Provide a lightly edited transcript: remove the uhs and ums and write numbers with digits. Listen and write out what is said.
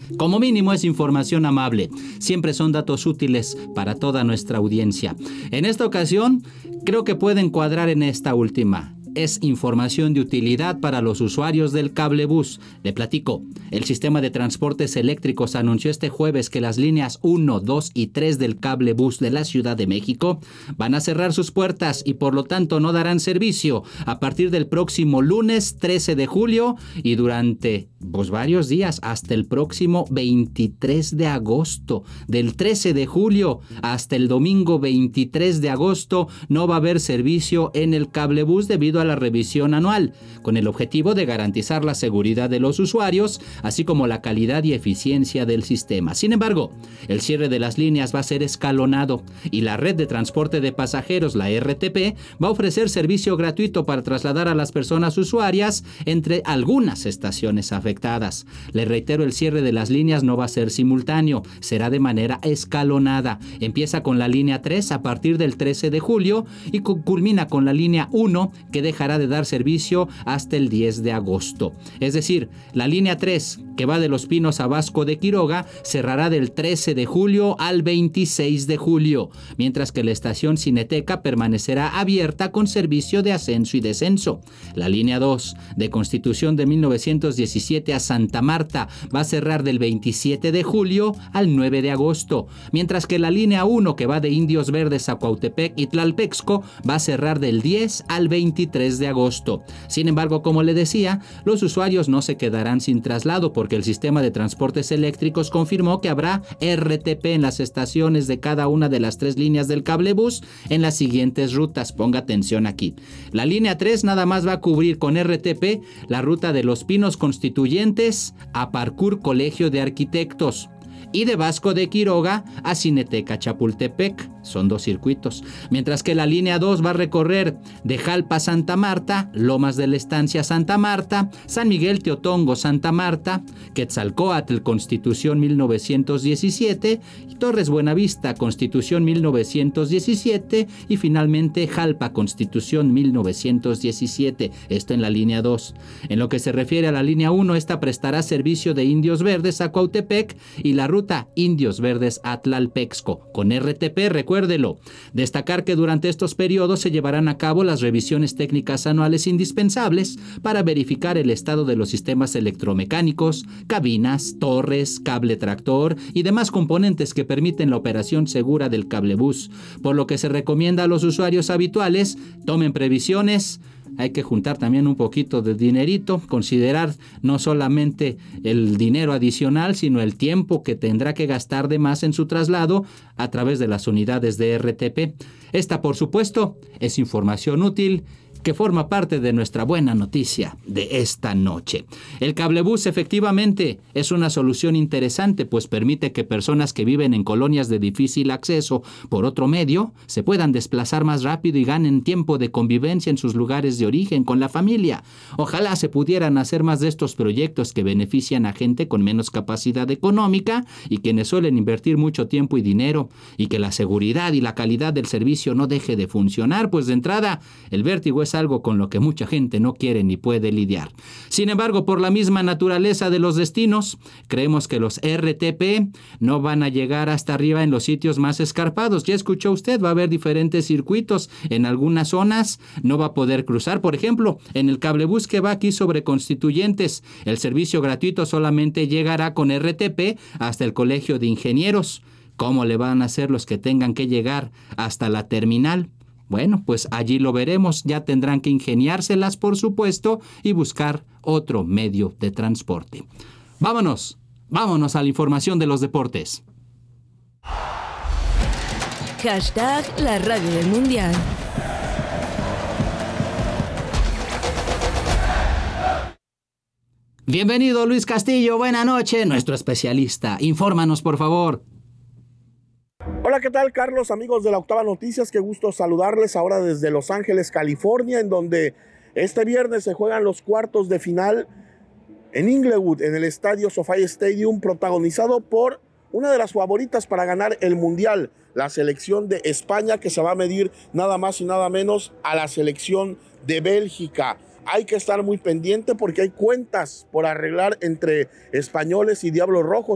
Como mínimo es información amable. Siempre son datos útiles para toda nuestra audiencia. En esta ocasión, creo que puede encuadrar en esta última. Es información de utilidad para los usuarios del cablebús. Le platico. El sistema de transportes eléctricos anunció este jueves que las líneas 1, 2 y 3 del cablebús de la Ciudad de México van a cerrar sus puertas y por lo tanto no darán servicio a partir del próximo lunes 13 de julio y durante varios días hasta el próximo 23 de agosto. Del 13 de julio hasta el domingo 23 de agosto no va a haber servicio en el cablebús debido a la revisión anual, con el objetivo de garantizar la seguridad de los usuarios, así como la calidad y eficiencia del sistema. Sin embargo, el cierre de las líneas va a ser escalonado y la red de transporte de pasajeros, la RTP, va a ofrecer servicio gratuito para trasladar a las personas usuarias entre algunas estaciones afectadas. Le reitero, el cierre de las líneas no va a ser simultáneo, será de manera escalonada. Empieza con la línea 3 a partir del 13 de julio y culmina con la línea 1 que dejará de dar servicio hasta el 10 de agosto. Es decir, la línea 3, que va de Los Pinos a Vasco de Quiroga, cerrará del 13 de julio al 26 de julio, mientras que la estación Cineteca permanecerá abierta con servicio de ascenso y descenso. La línea 2, de Constitución de 1917 a Santa Marta, va a cerrar del 27 de julio al 9 de agosto, mientras que la línea 1, que va de Indios Verdes a Cuautepec y Tlalpexco, va a cerrar del 10 al 23 de agosto. Sin embargo, como le decía, los usuarios no se quedarán sin traslado porque el sistema de transportes eléctricos confirmó que habrá RTP en las estaciones de cada una de las 3 líneas del cablebús en las siguientes rutas. Ponga atención aquí. La línea 3 nada más va a cubrir con RTP la ruta de Los Pinos Constituyentes a Parkour Colegio de Arquitectos y de Vasco de Quiroga a Cineteca Chapultepec. Son 2 circuitos. Mientras que la línea 2 va a recorrer de Jalpa Santa Marta, Lomas de la Estancia Santa Marta, San Miguel Teotongo Santa Marta, Quetzalcóatl Constitución 1917, Torres Buenavista Constitución 1917 y finalmente Jalpa Constitución 1917. Esto en la línea 2. En lo que se refiere a la línea 1, esta prestará servicio de Indios Verdes a Cuautepec y la ruta Indios Verdes a Tlalpexco con RTP, recuérdelo. Destacar que durante estos periodos se llevarán a cabo las revisiones técnicas anuales indispensables para verificar el estado de los sistemas electromecánicos, cabinas, torres, cable tractor y demás componentes que permiten la operación segura del cablebús, por lo que se recomienda a los usuarios habituales tomen previsiones. Hay que juntar también un poquito de dinerito, considerar no solamente el dinero adicional, sino el tiempo que tendrá que gastar de más en su traslado a través de las unidades de RTP. Esta, por supuesto, es información útil que forma parte de nuestra buena noticia de esta noche. El cablebús efectivamente es una solución interesante, pues permite que personas que viven en colonias de difícil acceso por otro medio se puedan desplazar más rápido y ganen tiempo de convivencia en sus lugares de origen con la familia. Ojalá se pudieran hacer más de estos proyectos que benefician a gente con menos capacidad económica y quienes suelen invertir mucho tiempo y dinero, y que la seguridad y la calidad del servicio no deje de funcionar, pues de entrada el vértigo es algo con lo que mucha gente no quiere ni puede lidiar. Sin embargo, por la misma naturaleza de los destinos, creemos que los RTP no van a llegar hasta arriba en los sitios más escarpados. Ya escuchó usted, va a haber diferentes circuitos. En algunas zonas no va a poder cruzar. Por ejemplo, en el cablebús que va aquí sobre Constituyentes, el servicio gratuito solamente llegará con RTP hasta el Colegio de Ingenieros. ¿Cómo le van a hacer los que tengan que llegar hasta la terminal? Bueno, pues allí lo veremos. Ya tendrán que ingeniárselas, por supuesto, y buscar otro medio de transporte. Vámonos a la información de los deportes. Hashtag la radio del mundial. Bienvenido, Luis Castillo. Buena noche, nuestro especialista. Infórmanos, por favor. Hola, ¿qué tal, Carlos? Amigos de la Octava Noticias, qué gusto saludarles ahora desde Los Ángeles, California, en donde este viernes se juegan los cuartos de final en Inglewood, en el estadio SoFi Stadium, protagonizado por una de las favoritas para ganar el Mundial, la selección de España, que se va a medir nada más y nada menos a la selección de Bélgica. Hay que estar muy pendiente porque hay cuentas por arreglar entre españoles y Diablos Rojos.